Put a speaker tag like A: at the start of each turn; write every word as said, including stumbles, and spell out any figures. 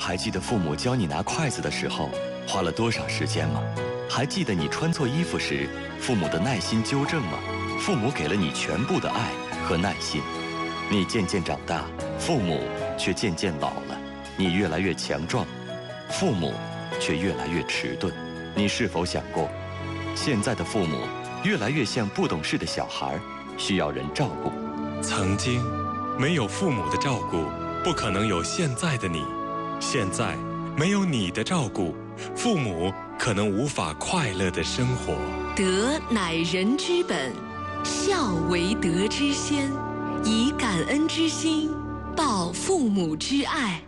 A: 还记得父母教你拿筷子的时候花了多少时间吗？还记得你穿错衣服时父母的耐心纠正吗？父母给了你全部的爱和耐心。你渐渐长大，父母却渐渐老了。你越来越强壮，父母却越来越迟钝。你是否想过，现在的父母越来越像不懂事的小孩，需要人照顾？
B: 曾经没有父母的照顾，不可能有现在的你。现在没有你的照顾，父母可能无法快乐的生活。
C: 德乃人之本，孝为德之先。以感恩之心报父母之爱。